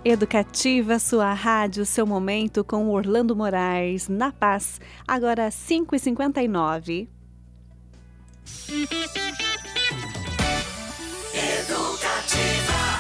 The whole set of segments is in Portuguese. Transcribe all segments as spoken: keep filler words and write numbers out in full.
Educativa, sua rádio, seu momento com Orlando Moraes, na Paz, agora cinco e cinquenta e nove. Educativa.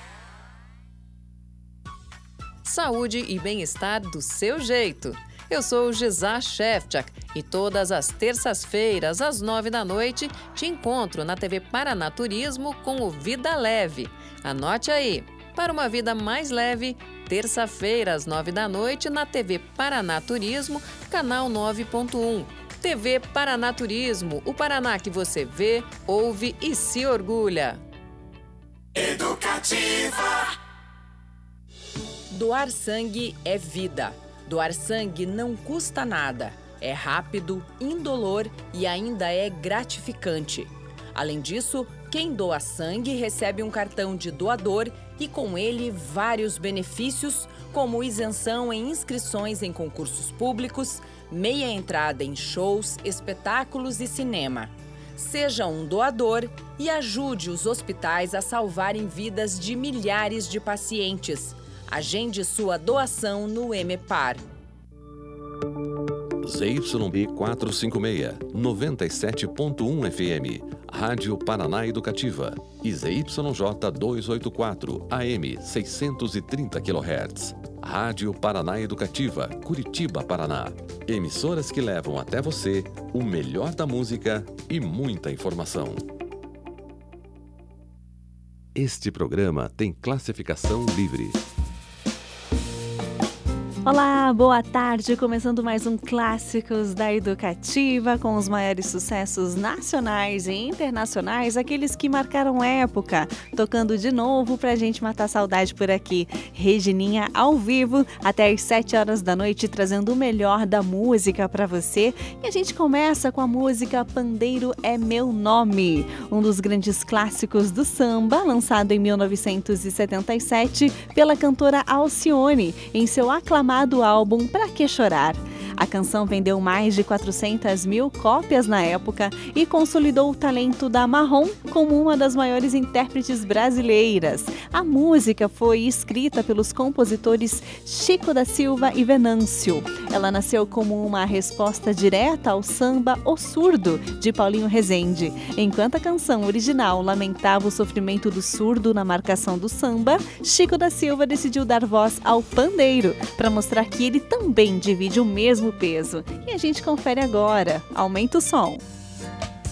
Saúde e bem-estar do seu jeito. Eu sou Gisá Shefchak e todas as terças-feiras, às nove da noite, te encontro na T V Paraná Turismo com o Vida Leve. Anote aí, para uma vida mais leve, terça-feira, às nove da noite, na T V Paraná Turismo, canal nove ponto um. T V Paraná Turismo, o Paraná que você vê, ouve e se orgulha. Educativa. Doar sangue é vida. Doar sangue não custa nada. É rápido, indolor e ainda é gratificante. Além disso, quem doa sangue recebe um cartão de doador e com ele vários benefícios, como isenção em inscrições em concursos públicos, meia entrada em shows, espetáculos e cinema. Seja um doador e ajude os hospitais a salvarem vidas de milhares de pacientes. Agende sua doação no EMEPAR. Z Y B quatrocentos e cinquenta e seis, noventa e sete ponto um F M, Rádio Paraná Educativa, e Z Y J duzentos e oitenta e quatro, A M seiscentos e trinta quilohertz, Rádio Paraná Educativa, Curitiba, Paraná. Emissoras que levam até você o melhor da música e muita informação. Este programa tem classificação livre. Olá, boa tarde, começando mais um Clássicos da Educativa com os maiores sucessos nacionais e internacionais, aqueles que marcaram época, tocando de novo pra gente matar saudade por aqui. Regininha ao vivo, até às sete horas da noite, trazendo o melhor da música pra você. E a gente começa com a música Pandeiro é Meu Nome, um dos grandes clássicos do samba, lançado em mil novecentos e setenta e sete pela cantora Alcione, em seu aclamado do álbum Pra Que Chorar. A canção vendeu mais de quatrocentas mil cópias na época e consolidou o talento da Marrom como uma das maiores intérpretes brasileiras. A música foi escrita pelos compositores Chico da Silva e Venâncio. Ela nasceu como uma resposta direta ao samba O Surdo, de Paulinho Rezende. Enquanto a canção original lamentava o sofrimento do surdo na marcação do samba, Chico da Silva decidiu dar voz ao pandeiro, para mostrar que ele também divide o mesmo peso. E a gente confere agora. Aumenta o som.